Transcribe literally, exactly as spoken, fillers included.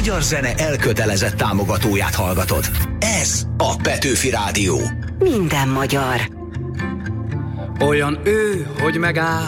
magyar zene elkötelezett támogatóját hallgatod. Ez a Petőfi Rádió. Minden magyar. Olyan ő, hogy megáll